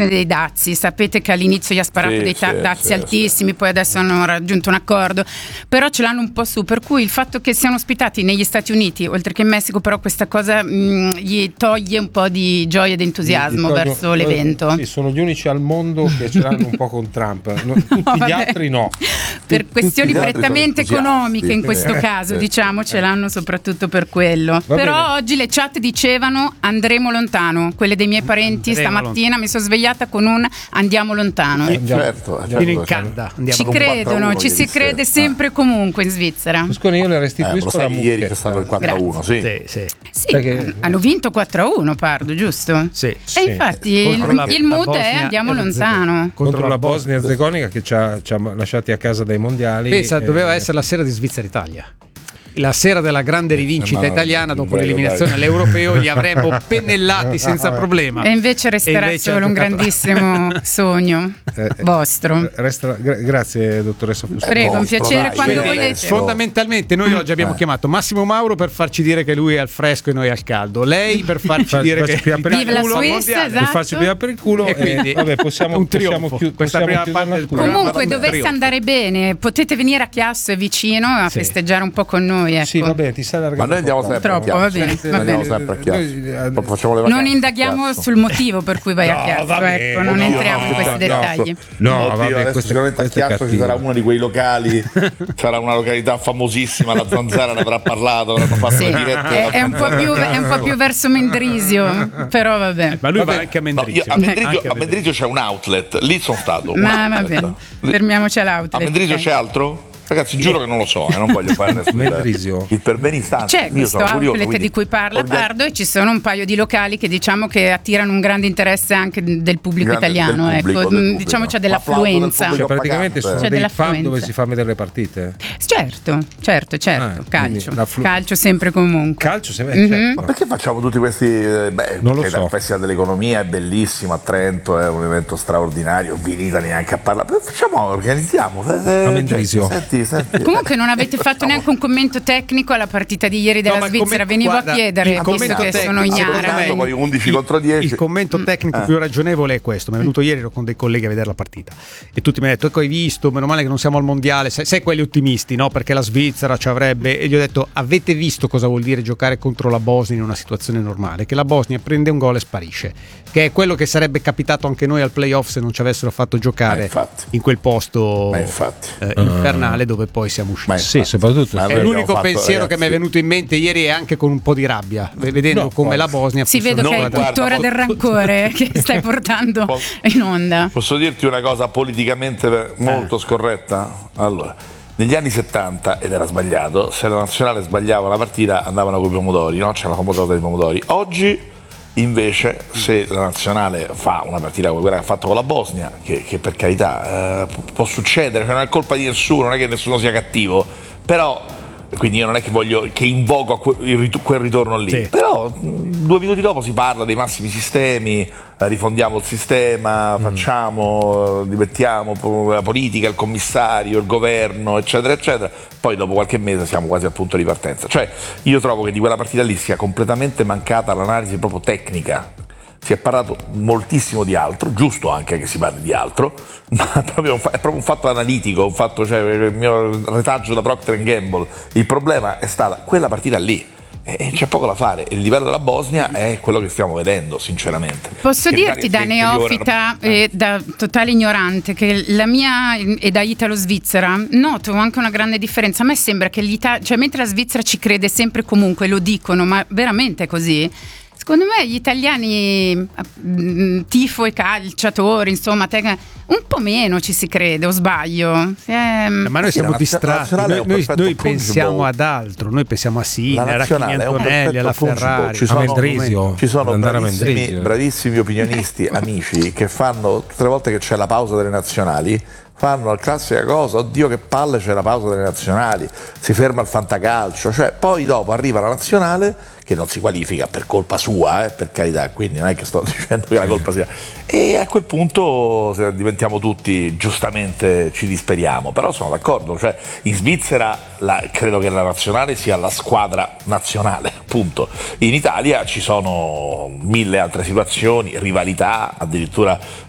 situazione dei dazi. Sapete che all'inizio gli ha sparato dei dazi altissimi, poi adesso hanno raggiunto un accordo, però ce l'hanno un po' su, per cui il fatto che siano ospitati negli Stati Uniti oltre che in Messico, però questa cosa gli toglie un po' di gioia ed entusiasmo verso l'evento. Sì, sono gli unici al mondo che ce l'hanno un po' con Trump, tutti gli altri no. Per questioni prettamente economiche in questo caso, diciamo, ce l'hanno soprattutto per quello. Però oggi le chat dicevano andremo lontano, quelle dei miei parenti stamattina mi sono svegliata con un andiamo lontano. Certo, fino in Canada. Ci credono, ci si crede sempre e comunque in Svizzera. Mosconi, io le restituisco la ieri c'è stato il 4-1, sì, hanno vinto 4-1, Pardo, giusto? Sì. E infatti il mood è andiamo lontano. Contro la Bosnia Erzegovina che ci ha lasciati a casa dai mondiali. Pensa, doveva essere la sera di Svizzera-Italia. La sera della grande rivincita italiana dopo l'eliminazione all'Europeo li avremmo pennellati senza problema. E invece resterà solo un grandissimo sogno vostro. Grazie dottoressa Fusco. Prego, un piacere quando volete. Fondamentalmente noi oggi abbiamo chiamato Massimo Mauro per farci dire che lui è al fresco e noi al caldo, lei per farci dire che vive la Svizzera, per farci prima per il culo, e quindi vabbè, possiamo questa prima parte del comunque dovesse andare bene potete venire a Chiasso, è vicino, a festeggiare un po' con noi. Ecco. Sì, va bene, ti stai allargando. Ma noi andiamo sempre a Chiasso. Non indaghiamo sul motivo per cui vai a Chiasso, ecco, non entriamo in questi dettagli. Sicuramente a Chiasso ci sarà uno di quei locali, sarà una località famosissima, la Zanzara ne avrà parlato, avranno fatto le dirette. È un po' più verso Mendrisio, però vabbè. Ma lui va anche a Mendrisio. A Mendrisio c'è un outlet, lì sono stato. Ma va bene, fermiamoci all'outlet. A Mendrisio c'è altro? Ragazzi, giuro che non lo so, non voglio fare nessun il perbenista. C'è questo outlet di cui parla Pardo e ci sono un paio di locali che diciamo che attirano un grande interesse anche del pubblico italiano, diciamo c'è dell'affluenza. Cioè, praticamente sono dei pub dove si fa vedere le partite. Certo, calcio sempre comunque. Calcio sempre, Ma perché facciamo tutti questi non lo so. Il Festival dell'Economia è bellissimo a Trento, è un evento straordinario, venite neanche a parlare, organizziamo a Mendrisio. Comunque non avete fatto neanche un commento tecnico alla partita di ieri della Svizzera, venivo a chiedere, visto che sono ignara. 11 contro 10. Il commento tecnico più ragionevole è questo. Mi è venuto ieri, ero con dei colleghi a vedere la partita e tutti mi hanno detto: ecco, hai visto, meno male che non siamo al mondiale, sai quelli ottimisti, no? Perché la Svizzera ci avrebbe. E gli ho detto: avete visto cosa vuol dire giocare contro la Bosnia in una situazione normale? Che la Bosnia prende un gol e sparisce, che è quello che sarebbe capitato anche noi al playoff se non ci avessero fatto giocare in quel posto infernale dove poi siamo usciti. Sì, soprattutto è l'unico pensiero che mi è venuto in mente ieri, e anche con un po' di rabbia, vedendo come la Bosnia si vedo che è tuttora del rancore che stai portando in onda. Posso dirti una cosa politicamente molto scorretta? Allora, negli anni 70, ed era sbagliato, se la nazionale sbagliava la partita andavano con i pomodori, no? C'è la famosa cosa dei pomodori. Oggi invece se la nazionale fa una partita come quella che ha fatto con la Bosnia, che per carità può succedere, cioè non è colpa di nessuno, non è che nessuno sia cattivo, però quindi io non è che invoco quel ritorno lì, però 2 minuti dopo si parla dei massimi sistemi, rifondiamo il sistema, facciamo, divertiamo la politica, il commissario, il governo, eccetera eccetera, poi dopo qualche mese siamo quasi al punto di partenza. Cioè io trovo che di quella partita lì sia completamente mancata l'analisi proprio tecnica. Si è parlato moltissimo di altro, giusto anche che si parli di altro, ma è proprio un fatto analitico, un fatto, cioè il mio retaggio da Procter & Gamble. Il problema è stata quella partita lì e c'è poco da fare. Il livello della Bosnia è quello che stiamo vedendo, sinceramente. Posso dirti da neofita e da totale ignorante che la mia e da italo-svizzera noto anche una grande differenza. A me sembra che cioè mentre la Svizzera ci crede sempre comunque, lo dicono, ma veramente è così. Secondo me gli italiani, tifo e calciatori, insomma, un po' meno ci si crede, o sbaglio? Ma noi siamo distratti, noi pensiamo ad altro, noi pensiamo a Sinner, a Kimi Antonelli, alla Ferrari, ci sono bravissimi opinionisti, amici, che fanno, tutte le volte che c'è la pausa delle nazionali, fanno la classica cosa: oddio che palle, c'è la pausa delle nazionali, si ferma il fantacalcio, cioè poi dopo arriva la nazionale che non si qualifica per colpa sua, per carità, quindi non è che sto dicendo che la colpa sia, e a quel punto diventiamo tutti, giustamente ci disperiamo, però sono d'accordo, cioè in Svizzera credo che la nazionale sia la squadra nazionale, punto. In Italia ci sono 1000 altre situazioni, rivalità, addirittura